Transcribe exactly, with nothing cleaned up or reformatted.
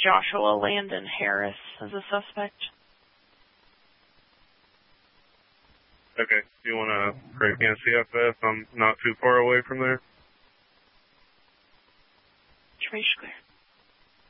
Joshua Landon Harris as a suspect. Okay. Do you want to create me a C F S? I'm not too far away from there. Trace clear.